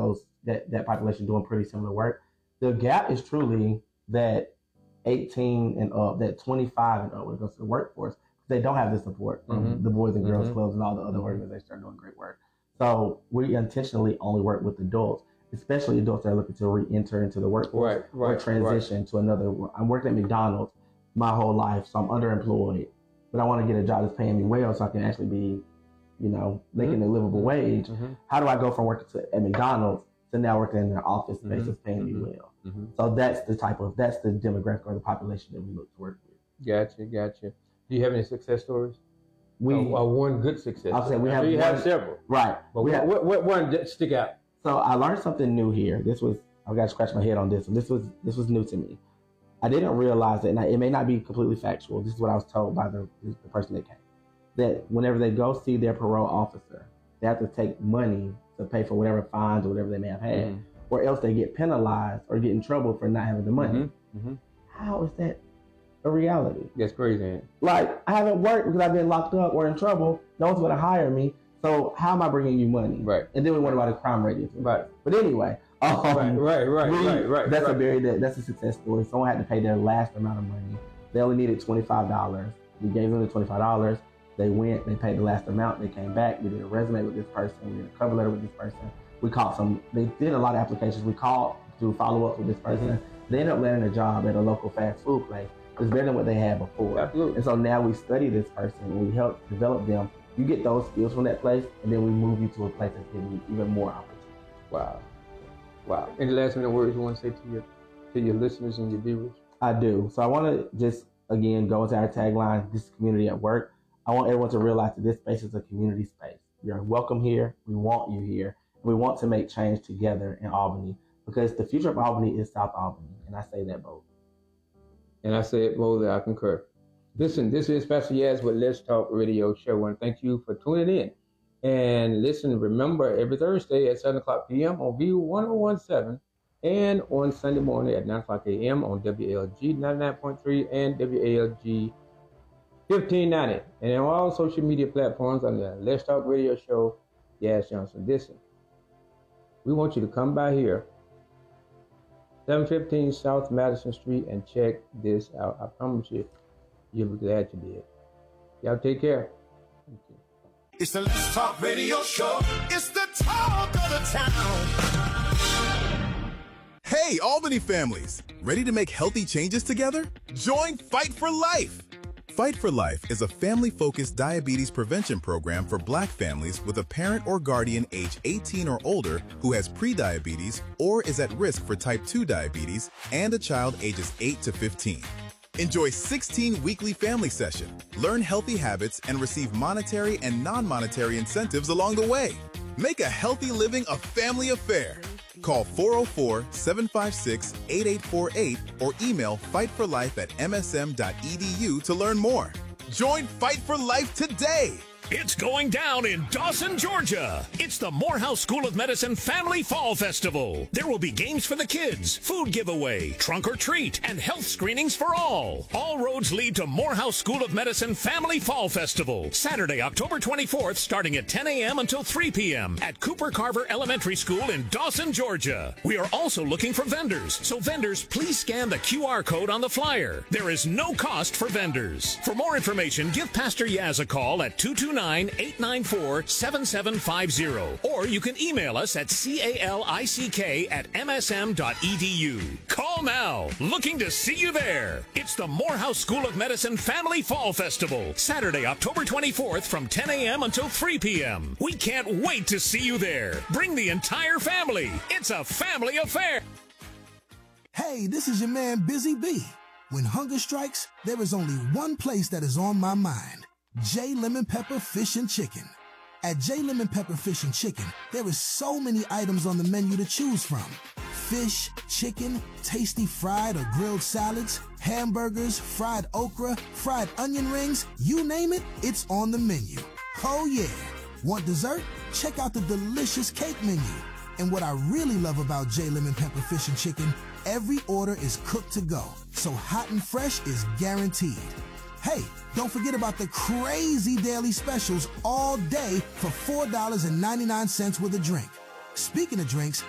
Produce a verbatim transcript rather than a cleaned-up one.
those that, that population doing pretty similar work. The gap is truly that eighteen and up, that twenty-five and up when it goes to the workforce. They don't have the support from mm-hmm. the Boys and Girls mm-hmm. Clubs and all the other organizations are doing great work. So we intentionally only work with adults, especially adults that are looking to re-enter into the workforce right, right, or transition right. to another. I'm working at McDonald's my whole life, so I'm underemployed, but I want to get a job that's paying me well so I can actually be, you know, making mm-hmm. a livable wage. Mm-hmm. How do I go from working to, at McDonald's to now working in an office space mm-hmm. that's paying mm-hmm. me well? Mm-hmm. So that's the type of, that's the demographic or the population that we look to work with. Gotcha, gotcha. Do you have any success stories? We or, or one good success. I'll say we have. You one, have several, right? But we what, have, what, what one that stick out? So I learned something new here. This was I've got to scratch my head on this one. This was this was new to me. I didn't realize it, and I, it may not be completely factual. This is what I was told by the, the person that came. That whenever they go see their parole officer, they have to take money to pay for whatever fines or whatever they may have had, mm-hmm. or else they get penalized or get in trouble for not having the money. Mm-hmm. Mm-hmm. How is that a reality? That's crazy. Man. Like, I haven't worked because I've been locked up or in trouble. No one's going to hire me. So how am I bringing you money? Right. And then we wonder about the crime rate. Right. But anyway, um, right, right, right, we, right, right. That's right. a very that's a success story. Someone had to pay their last amount of money. They only needed twenty-five dollars. We gave them the twenty-five dollars. They went. They paid the last amount. They came back. We did a resume with this person. We did a cover letter with this person. We called some. They did a lot of applications. We called to follow up with this person. Mm-hmm. They ended up landing a job at a local fast food place. It's better than what they had before. Absolutely. And so now we study this person and we help develop them. You get those skills from that place, and then we move you to a place that's giving you even more opportunity. Wow. Wow. Any last minute words you want to say to your to your listeners and your viewers? I do. So I want to just, again, go into our tagline, this is community at work. I want everyone to realize that this space is a community space. You're welcome here. We want you here. We want to make change together in Albany because the future of Albany is South Albany, and I say that both. And I say it boldly, I concur. Listen, this is Pastor Yaz with Let's Talk Radio Show, and thank you for tuning in. And listen, remember, every Thursday at seven o'clock p.m. on V one oh one point seven and on Sunday morning at nine o'clock a.m. on W L G ninety-nine point three and W A L G fifteen ninety. And on all social media platforms on the Let's Talk Radio Show, Yaz Johnson. Listen, we want you to come by here, seven fifteen South Madison Street, and check this out. I promise you, you'll be glad you did. Y'all take care. Thank you. It's the Let's Talk Radio Show. It's the talk of the town. Hey, Albany families. Ready to make healthy changes together? Join Fight for Life. Fight for Life is a family-focused diabetes prevention program for Black families with a parent or guardian age eighteen or older who has prediabetes or is at risk for type two diabetes and a child ages eight to fifteen. Enjoy sixteen weekly family sessions, learn healthy habits, and receive monetary and non-monetary incentives along the way. Make a healthy living a family affair. Call four oh four, seven five six, eight eight four eight or email fightforlife at m s m dot e d u to learn more. Join Fight for Life today. It's going down in Dawson, Georgia. It's the Morehouse School of Medicine Family Fall Festival. There will be games for the kids, food giveaway, trunk or treat, and health screenings for all. All roads lead to Morehouse School of Medicine Family Fall Festival, Saturday, October twenty-fourth, starting at ten a.m. until three p.m. at Cooper Carver Elementary School in Dawson, Georgia. We are also looking for vendors, so vendors, please scan the Q R code on the flyer. There is no cost for vendors. For more information, give Pastor Yaz a call at two two nine, eight nine four, seven seven five zero, or you can email us at calick at m s m dot e d u. Call now. Looking to see you there. It's the Morehouse School of Medicine Family Fall Festival, Saturday, October twenty-fourth from ten a.m. until three p.m. We can't wait to see you there. Bring the entire family. It's a family affair. Hey, this is your man Busy B. When hunger strikes, there is only one place that is on my mind. J Lemon Pepper Fish and Chicken. At J Lemon Pepper Fish and Chicken, there is so many items on the menu to choose from. Fish, chicken, tasty fried or grilled salads, hamburgers, fried okra, fried onion rings, you name it, it's on the menu. Oh yeah. Want dessert? Check out the delicious cake menu. And what I really love about J Lemon Pepper Fish and Chicken, every order is cooked to go, so hot and fresh is guaranteed. Hey, don't forget about the crazy daily specials all day for four dollars and ninety-nine cents with a drink. Speaking of drinks,